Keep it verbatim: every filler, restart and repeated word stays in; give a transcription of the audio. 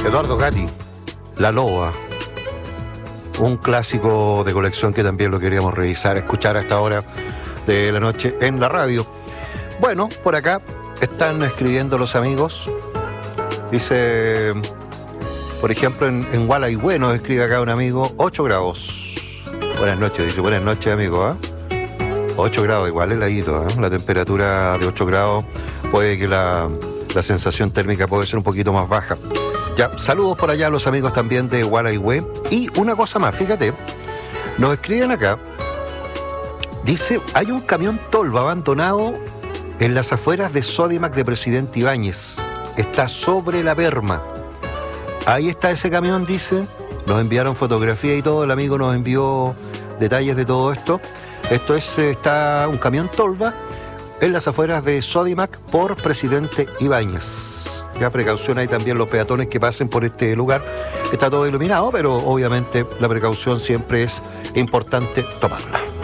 Eduardo Gatti, La Loba, un clásico de colección que también lo queríamos revisar, escuchar a esta hora de la noche en la radio. Bueno, por acá están escribiendo los amigos. Dice, por ejemplo, en, en Gualaihue nos escribe acá un amigo, ocho grados. Buenas noches, dice, buenas noches, amigo, ¿eh? ocho grados, igual heladito, ¿eh? La temperatura de ocho grados, puede que la, la sensación térmica puede ser un poquito más baja. Ya, saludos por allá a los amigos también de Gualaihue. Y una cosa más, fíjate, nos escriben acá, dice, hay un camión tolva abandonado en las afueras de Sodimac de Presidente Ibáñez. Está sobre la Berma. Ahí está ese camión, dice. Nos enviaron fotografía y todo, el amigo nos envió detalles de todo esto. Esto es, está un camión tolva en las afueras de Sodimac por Presidente Ibáñez. Ya precaución, hay también los peatones que pasen por este lugar. Está todo iluminado, pero obviamente la precaución siempre es importante tomarla.